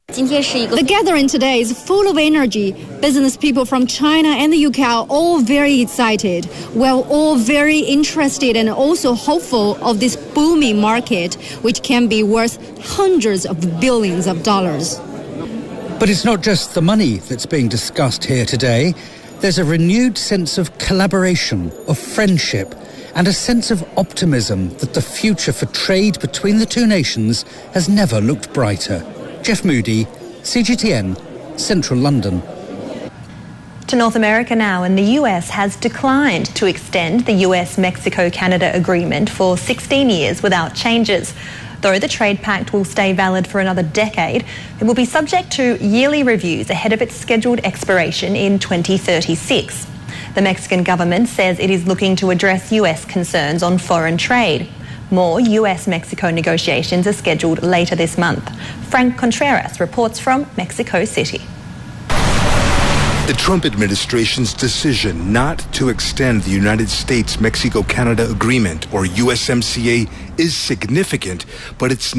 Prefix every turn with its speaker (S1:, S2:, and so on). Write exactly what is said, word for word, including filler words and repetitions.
S1: The gathering today is full of energy. Business people from China and the U K are all very excited. We're all very interested and also hopeful of this booming market, which can be worth hundreds of billions of dollars.
S2: But it's not just the money that's being discussed here today. There's a renewed sense of collaboration, of friendship, and a sense of optimism that the future for trade between the two nations has never looked brighter. Jeff Moody, C G T N, Central London.
S3: To North America now, and the U S has declined to extend the U S Mexico Canada agreement for sixteen years without changes. Though the trade pact will stay valid for another decade, it will be subject to yearly reviews ahead of its scheduled expiration in twenty thirty-six. The Mexican government says it is looking to address U S concerns on foreign trade. More U S Mexico negotiations are scheduled later this month. Frank Contreras reports from Mexico City.
S4: The Trump administration's decision not to extend the United States-Mexico-Canada Agreement, or U S M C A, is significant, but it's